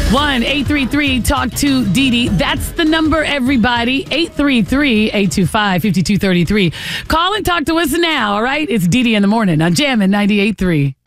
1-833-TALK to Didi. That's the number, everybody. 833-825-5233. Call and talk to us now, all right? It's Didi in the morning on Jammin' 98.3.